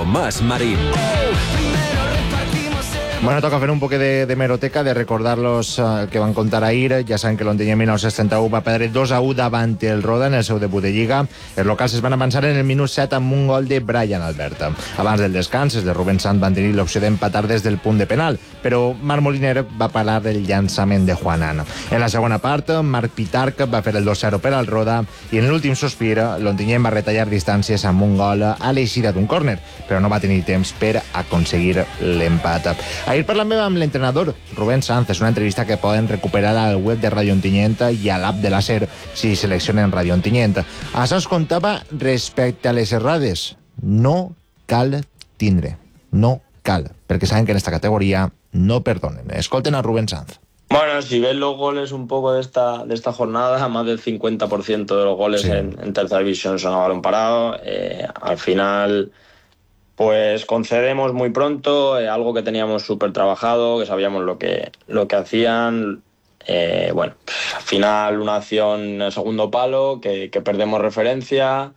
Tomás Marín. Bueno, toca fer un poc de hemeroteca, de recordar-los que van contar ahir. Ja saben que l'Ontinyent 1971 va perdre 2-1 davant el Roda en el seu debut de Lliga. Els locals es van avançar en el minut 7 amb un gol de Brian Alberta. Abans del descans, els de Rubén Sant van tenir l'opció d'empatar des del punt de penal, però Marc Moliner va parar el llançament de Juanan. En la segona part, Marc Pitarch va fer el 2-0 per al Roda i en l'últim sospir, l'Ontinyent va retallar distàncies amb un gol a l'eixida d'un córner, però no va tenir temps per aconseguir l'empat. Ahir parlàvem amb l'entrenador Rubén Sanz. És una entrevista que poden recuperar al web de Radio Ontinyent i a l'app de la SER si seleccionen Radio Ontinyent. Això es contava respecte a les errades. No cal tindre. No cal. Perquè saben que en esta categoría no perdonen. Escolten a Rubén Sanz. Bueno, si ves los goles un poco de esta jornada, más del 50% de los goles sí. en tercera división son a balón parado. Al final, pues concedemos muy pronto, algo que teníamos súper trabajado, que sabíamos lo que hacían. Bueno, al final una acción en el segundo palo, que perdemos referencia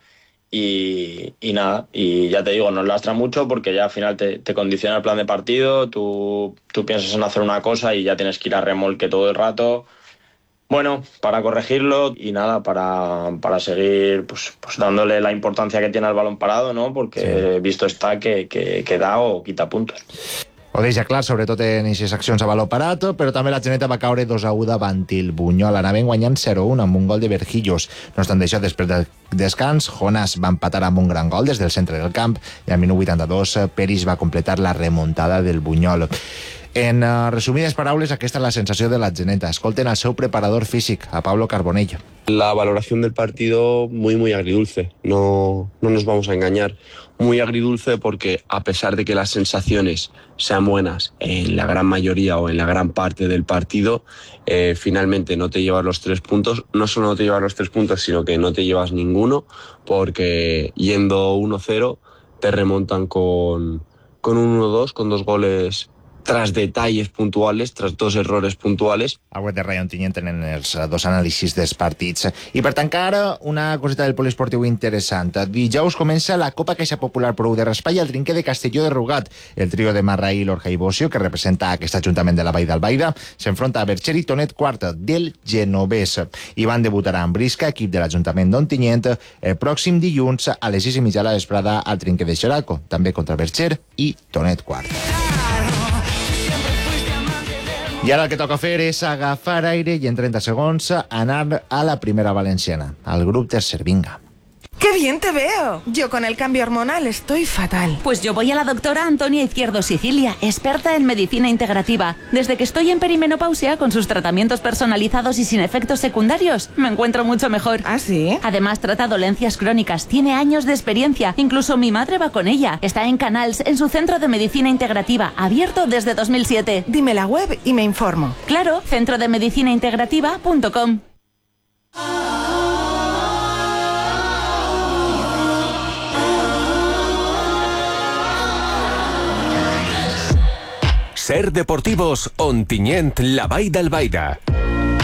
y nada. Y ya te digo, nos lastra mucho porque ya al final te condiciona el plan de partido, tú piensas en hacer una cosa y ya tienes que ir a remolque todo el rato. Bueno, para corregirlo y nada, para seguir pues dándole la importancia que tiene al balón parado, ¿no? Porque sí. Visto está que da o quita puntos. Ho deixa clar, sobretot en aquestes accions a baló parat, però també la Geneta va caure 2-1 davant el Buñol. Anaven guanyant 0-1 amb un gol de Vergillos. No obstant això, després del descans, Jonas va empatar amb un gran gol des del centre del camp i al minut 82 Peris va completar la remuntada del Buñol. En resumides paraules, aquesta es la sensació de la Geneta. Escolten al seu preparador físic, a Pablo Carbonell. La valoración del partido muy agridulce, no nos vamos a engañar. Muy agridulce porque a pesar de que las sensaciones sean buenas en la gran mayoría o en la gran parte del partido, finalmente no te llevas los 3 puntos. No solo no te llevas los 3 puntos, sino que no te llevas ninguno, porque yendo 1-0 te remontan con un 1-2, con 2 goles tras detalles puntuals, tras 2 errores puntuals. A web de Radio Ontinyent tenen els 2 anàlisis dels partits. I per tancar, una coseta del poliesportiu interessant. Dijous comença la Copa Caixa Popular Prou de Raspall al trinquer de Castelló de Rugat. El trio de Marraí, Lorja i Bocio, que representa aquest ajuntament de la Vall d'Albaida, s'enfronta a Bercher i Tonet Quarta, del Genovès. Ivan debutarà amb Brisca, equip de l'Ajuntament d'Ontinyent, el pròxim dilluns a les 6:30 a la vesprada al trinquer de Xeraco, també contra Bercher i Tonet Quarta. I ara el que toca fer és agafar aire i en 30 segons anar a la primera valenciana, al grup tercer. Vinga. ¡Qué bien te veo! Yo con el cambio hormonal estoy fatal. Pues yo voy a la doctora Antonia Izquierdo Sicilia, experta en medicina integrativa. Desde que estoy en perimenopausia, con sus tratamientos personalizados y sin efectos secundarios, me encuentro mucho mejor. ¿Ah, sí? Además, trata dolencias crónicas, tiene años de experiencia. Incluso mi madre va con ella. Está en Canals, en su centro de medicina integrativa, abierto desde 2007. Dime la web y me informo. Claro, centrodemedicinaintegrativa.com. SER Deportivos, Ontinyent, la Vall d'Albaida.